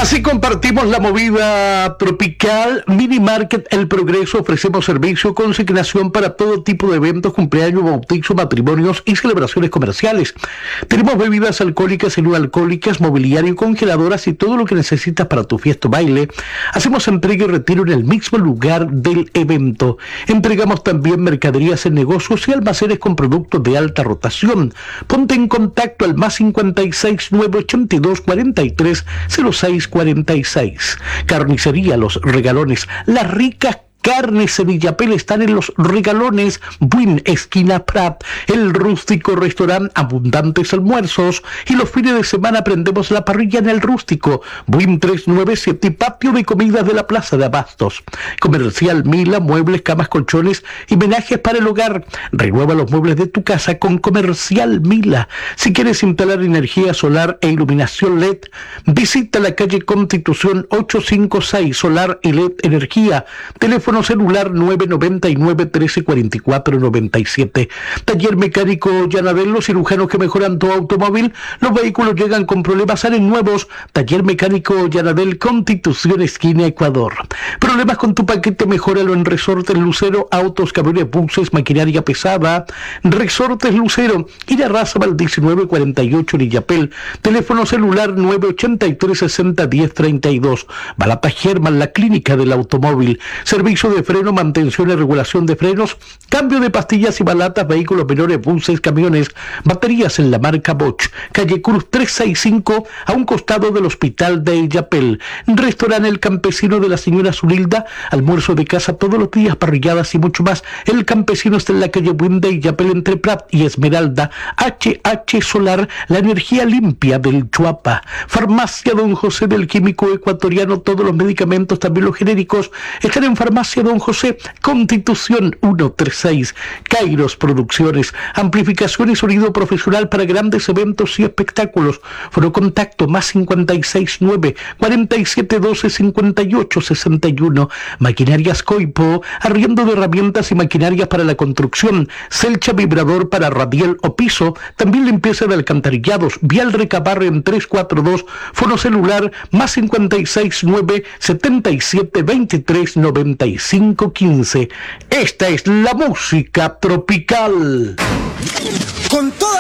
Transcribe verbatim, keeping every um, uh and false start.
Así compartimos la movida tropical. Mini Market El Progreso. Ofrecemos servicio, consignación para todo tipo de eventos, cumpleaños, bautizos, matrimonios y celebraciones comerciales. Tenemos bebidas alcohólicas y no alcohólicas, mobiliario, congeladoras y todo lo que necesitas para tu fiesta o baile. Hacemos entrega y retiro en el mismo lugar del evento. Entregamos también mercaderías en negocios y almacenes con productos de alta rotación. Ponte en contacto al más cincuenta y seis, nueve ochenta y dos, cuarenta y tres, cero seis cuarenta y seis. Carnicería Los Regalones. Las ricas carnes en Illapel están en Los Regalones, Buin, esquina Prat. El Rústico Restaurant, abundantes almuerzos. Y los fines de semana prendemos la parrilla en El Rústico, Buin trescientos noventa y siete, y patio de comidas de la Plaza de Abastos. Comercial Mila, muebles, camas, colchones y menajes para el hogar. Renueva los muebles de tu casa con Comercial Mila. Si quieres instalar energía solar e iluminación L E D, visita la calle Constitución ochocientos cincuenta y seis, Solar y L E D Energía. Teléfono celular nueve noventa y nueve, trece cuarenta y cuatro, noventa y siete. Taller Mecánico Yanadel, los cirujanos que mejoran tu automóvil. Los vehículos llegan con problemas, salen nuevos. Taller Mecánico Yanadel, Constitución, esquina Ecuador. Problemas con tu paquete, mejóralo en Resortes Lucero, autos, camiones, buses, maquinaria pesada. Resortes Lucero, Irarrázaval diecinueve cuarenta y ocho, Illapel. Teléfono celular nueve ochenta y tres, sesenta, diez, treinta y dos. Balata German, la clínica del automóvil. Servicio de freno, mantención y regulación de frenos, cambio de pastillas y balatas, vehículos menores, buses, camiones, baterías en la marca Bosch. Calle Cruz trescientos sesenta y cinco, a un costado del Hospital de Illapel. Restaurante El Campesino de la señora Zulilda, almuerzo de casa todos los días, parrilladas y mucho más. El Campesino está en la calle Buin de Illapel, entre Prat y Esmeralda. H H Solar, la energía limpia del Chuapa. Farmacia Don José del Químico Ecuatoriano, todos los medicamentos, también los genéricos, están en Farmacia Don José, Constitución ciento treinta y seis. Kairos Producciones, amplificación y sonido profesional para grandes eventos y espectáculos. Foro contacto más cincuenta y seis, nueve, cuarenta y siete, doce, cincuenta y ocho, sesenta y uno. Maquinarias Coipo, arriendo de herramientas y maquinarias para la construcción. Selcha vibrador para radial o piso, también limpieza de alcantarillados. Vial Recabarre en trescientos cuarenta y dos. Fono celular más cincuenta y seis, nueve, setenta y siete, veintitrés, noventa y cinco, quince. Esta es la música tropical. Con toda